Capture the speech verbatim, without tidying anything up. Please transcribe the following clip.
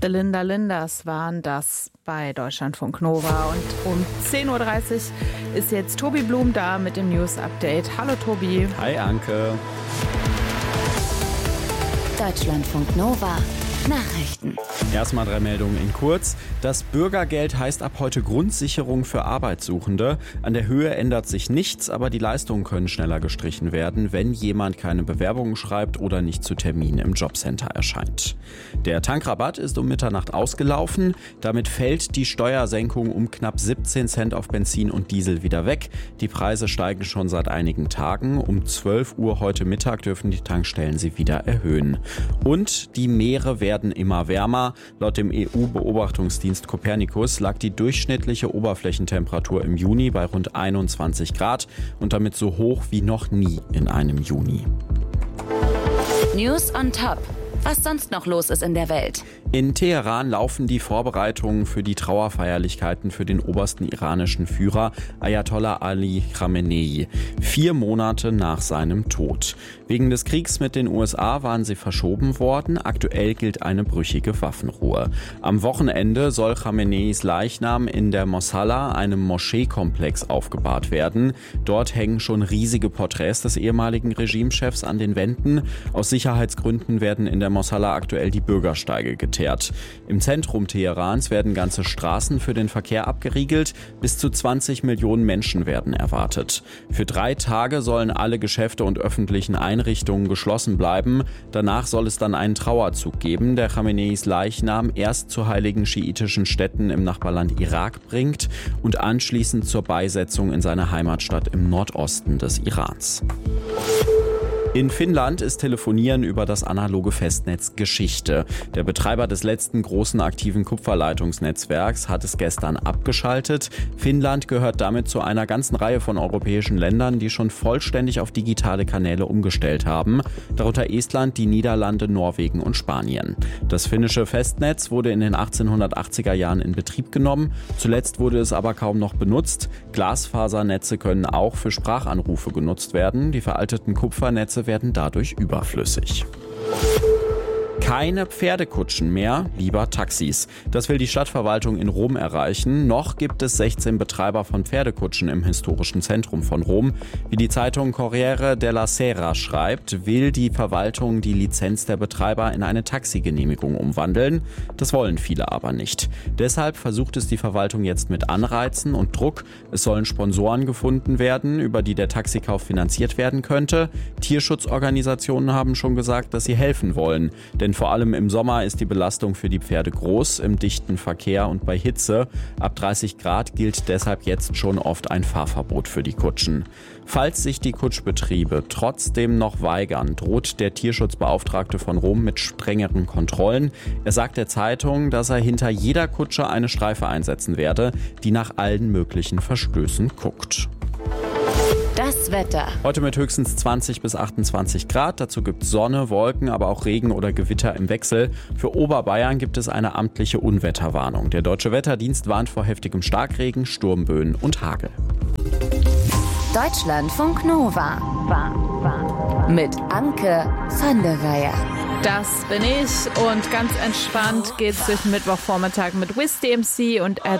The Linda Lindas waren das bei Deutschlandfunk Nova. Und um zehn Uhr dreißig ist jetzt Tobi Blum da mit dem News-Update. Hallo Tobi. Hi Anke. Deutschlandfunk Nova. Nachrichten. Erstmal drei Meldungen in kurz. Das Bürgergeld heißt ab heute Grundsicherung für Arbeitssuchende. An der Höhe ändert sich nichts, aber die Leistungen können schneller gestrichen werden, wenn jemand keine Bewerbungen schreibt oder nicht zu Terminen im Jobcenter erscheint. Der Tankrabatt ist um Mitternacht ausgelaufen. Damit fällt die Steuersenkung um knapp siebzehn Cent auf Benzin und Diesel wieder weg. Die Preise steigen schon seit einigen Tagen. Um zwölf Uhr heute Mittag dürfen die Tankstellen sie wieder erhöhen. Und die Meere werden immer wärmer. Laut dem E U-Beobachtungsdienst Copernicus lag die durchschnittliche Oberflächentemperatur im Juni bei rund einundzwanzig Grad und damit so hoch wie noch nie in einem Juni. News on Top. Was sonst noch los ist in der Welt. In Teheran laufen die Vorbereitungen für die Trauerfeierlichkeiten für den obersten iranischen Führer Ayatollah Ali Khamenei, vier Monate nach seinem Tod. Wegen des Kriegs mit den U S A waren sie verschoben worden. Aktuell gilt eine brüchige Waffenruhe. Am Wochenende soll Khameneis Leichnam in der Mosalla, einem Moscheekomplex, aufgebahrt werden. Dort hängen schon riesige Porträts des ehemaligen Regimechefs an den Wänden. Aus Sicherheitsgründen werden in der Mosalla aktuell die Bürgersteige geteert. Im Zentrum Teherans werden ganze Straßen für den Verkehr abgeriegelt. Bis zu zwanzig Millionen Menschen werden erwartet. Für drei Tage sollen alle Geschäfte und öffentlichen Einrichtungen geschlossen bleiben. Danach soll es dann einen Trauerzug geben, der Khameneis Leichnam erst zu heiligen schiitischen Städten im Nachbarland Irak bringt und anschließend zur Beisetzung in seine Heimatstadt im Nordosten des Irans. In Finnland ist Telefonieren über das analoge Festnetz Geschichte. Der Betreiber des letzten großen aktiven Kupferleitungsnetzwerks hat es gestern abgeschaltet. Finnland gehört damit zu einer ganzen Reihe von europäischen Ländern, die schon vollständig auf digitale Kanäle umgestellt haben. Darunter Estland, die Niederlande, Norwegen und Spanien. Das finnische Festnetz wurde in den achtzehnhundertachtziger Jahren in Betrieb genommen. Zuletzt wurde es aber kaum noch benutzt. Glasfasernetze können auch für Sprachanrufe genutzt werden. Die veralteten Kupfernetze werden dadurch überflüssig. Keine Pferdekutschen mehr, lieber Taxis. Das will die Stadtverwaltung in Rom erreichen. Noch gibt es sechzehn Betreiber von Pferdekutschen im historischen Zentrum von Rom. Wie die Zeitung Corriere della Sera schreibt, will die Verwaltung die Lizenz der Betreiber in eine Taxigenehmigung umwandeln. Das wollen viele aber nicht. Deshalb versucht es die Verwaltung jetzt mit Anreizen und Druck. Es sollen Sponsoren gefunden werden, über die der Taxikauf finanziert werden könnte. Tierschutzorganisationen haben schon gesagt, dass sie helfen wollen. Denn vor allem im Sommer ist die Belastung für die Pferde groß, im dichten Verkehr und bei Hitze. Ab dreißig Grad gilt deshalb jetzt schon oft ein Fahrverbot für die Kutschen. Falls sich die Kutschbetriebe trotzdem noch weigern, droht der Tierschutzbeauftragte von Rom mit strengeren Kontrollen. Er sagt der Zeitung, dass er hinter jeder Kutsche eine Streife einsetzen werde, die nach allen möglichen Verstößen guckt. Das Wetter. Heute mit höchstens zwanzig bis achtundzwanzig Grad. Dazu gibt es Sonne, Wolken, aber auch Regen oder Gewitter im Wechsel. Für Oberbayern gibt es eine amtliche Unwetterwarnung. Der Deutsche Wetterdienst warnt vor heftigem Starkregen, Sturmböen und Hagel. Deutschlandfunk Nova. Mit Anke van der Weyer. Das bin ich und ganz entspannt geht's durch den Mittwochvormittag mit Wiz D M C und